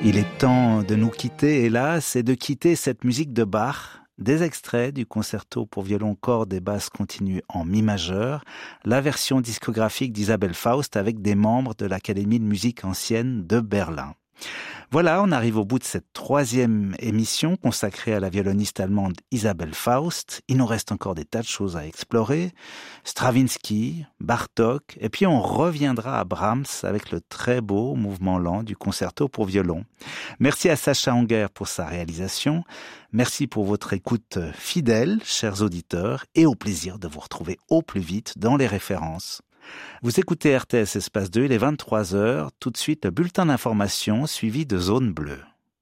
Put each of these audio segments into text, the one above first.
Il est temps de nous quitter, hélas, et de quitter cette musique de Bach. Des extraits du concerto pour violon, cordes et basse continue en mi majeur, la version discographique d'Isabelle Faust avec des membres de l'Académie de musique ancienne de Berlin. Voilà, on arrive au bout de cette 3e émission consacrée à la violoniste allemande Isabelle Faust. Il nous reste encore des tas de choses à explorer. Stravinsky, Bartók, et puis on reviendra à Brahms avec le très beau mouvement lent du concerto pour violon. Merci à Sacha Anguer pour sa réalisation. Merci pour votre écoute fidèle, chers auditeurs, et au plaisir de vous retrouver au plus vite dans les références. Vous écoutez RTS Espace 2, il est 23h. Tout de suite, le bulletin d'information suivi de Zone Bleue.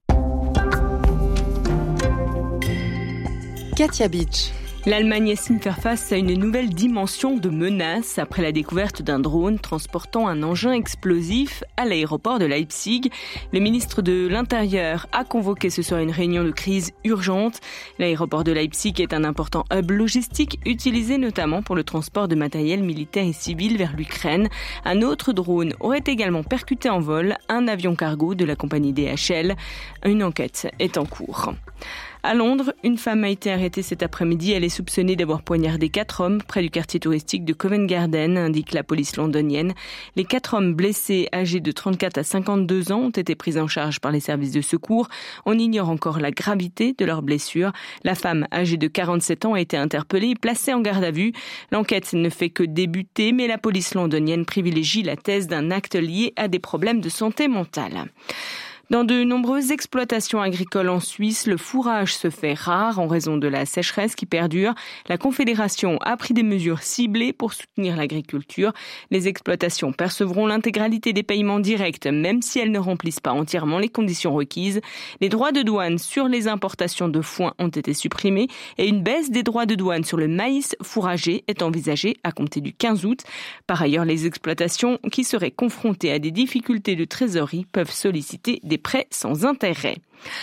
Katia Beach. L'Allemagne estime faire face à une nouvelle dimension de menace après la découverte d'un drone transportant un engin explosif à l'aéroport de Leipzig. Le ministre de l'Intérieur a convoqué ce soir une réunion de crise urgente. L'aéroport de Leipzig est un important hub logistique utilisé notamment pour le transport de matériel militaire et civil vers l'Ukraine. Un autre drone aurait également percuté en vol un avion cargo de la compagnie DHL. Une enquête est en cours. À Londres, une femme a été arrêtée cet après-midi. Elle est soupçonnée d'avoir poignardé 4 hommes près du quartier touristique de Covent Garden, indique la police londonienne. Les 4 hommes blessés, âgés de 34 à 52 ans, ont été pris en charge par les services de secours. On ignore encore la gravité de leurs blessures. La femme, âgée de 47 ans, a été interpellée et placée en garde à vue. L'enquête ne fait que débuter, mais la police londonienne privilégie la thèse d'un acte lié à des problèmes de santé mentale. Dans de nombreuses exploitations agricoles en Suisse, le fourrage se fait rare en raison de la sécheresse qui perdure. La Confédération a pris des mesures ciblées pour soutenir l'agriculture. Les exploitations percevront l'intégralité des paiements directs, même si elles ne remplissent pas entièrement les conditions requises. Les droits de douane sur les importations de foin ont été supprimés et une baisse des droits de douane sur le maïs fourragé est envisagée à compter du 15 août. Par ailleurs, les exploitations qui seraient confrontées à des difficultés de trésorerie peuvent solliciter des prêts sans intérêt.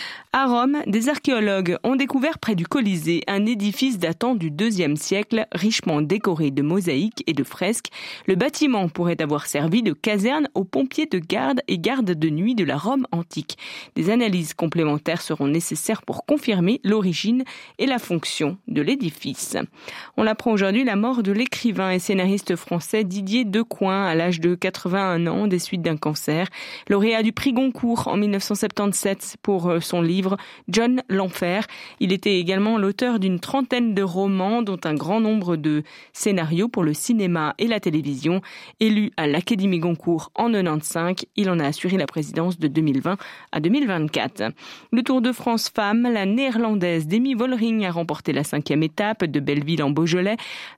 À Rome, des archéologues ont découvert près du Colisée un édifice datant du IIe siècle, richement décoré de mosaïques et de fresques. Le bâtiment pourrait avoir servi de caserne aux pompiers de garde et gardes de nuit de la Rome antique. Des analyses complémentaires seront nécessaires pour confirmer l'origine et la fonction de l'édifice. On apprend aujourd'hui la mort de l'écrivain et scénariste français Didier Decoing à l'âge de 81 ans des suites d'un cancer. Lauréat du prix Goncourt en 1977 pour son livre John l'Enfer. Il était également l'auteur d'une trentaine de romans, dont un grand nombre de scénarios pour le cinéma et la télévision. Élu à l'Académie Goncourt en 1995, il en a assuré la présidence de 2020 à 2024. Le Tour de France Femmes, la néerlandaise Demi Vollering a remporté la 5e étape de Belleville en Beaujolais.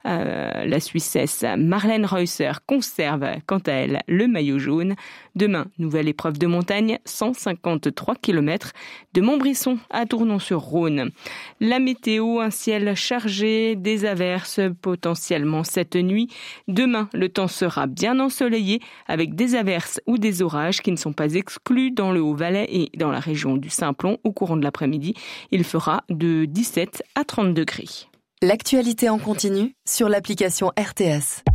La Suissesse Marlène Reusser conserve, quant à elle, le maillot jaune. Demain, nouvelle épreuve de montagne, 153 km de Montbrisson à Tournon-sur-Rhône. La météo, un ciel chargé, des averses potentiellement cette nuit. Demain, le temps sera bien ensoleillé avec des averses ou des orages qui ne sont pas exclus dans le Haut-Valais et dans la région du Simplon au courant de l'après-midi. Il fera de 17 à 30 degrés. L'actualité en continu sur l'application RTS.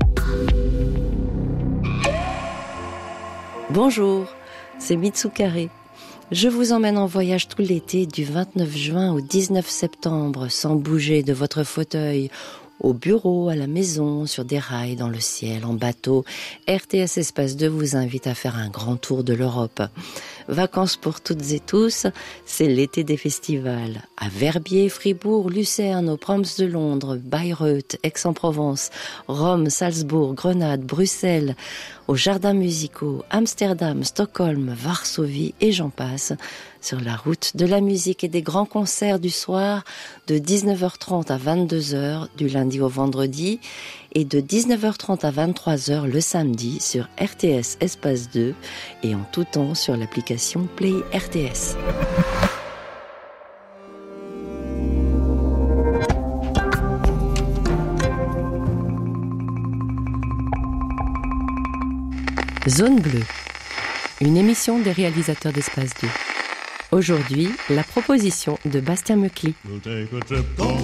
Bonjour, c'est Mitsukare. Je vous emmène en voyage tout l'été du 29 juin au 19 septembre sans bouger de votre fauteuil. Au bureau, à la maison, sur des rails, dans le ciel, en bateau. RTS Espace 2 vous invite à faire un grand tour de l'Europe. Vacances pour toutes et tous, c'est l'été des festivals. À Verbier, Fribourg, Lucerne, aux Proms de Londres, Bayreuth, Aix-en-Provence, Rome, Salzbourg, Grenade, Bruxelles, aux jardins musicaux, Amsterdam, Stockholm, Varsovie et j'en passe. Sur la route de la musique et des grands concerts du soir de 19h30 à 22h du lundi au vendredi et de 19h30 à 23h le samedi sur RTS Espace 2 et en tout temps sur l'application Play RTS. Zone Bleue, une émission des réalisateurs d'Espace 2. Aujourd'hui, la proposition de Bastien Meucli.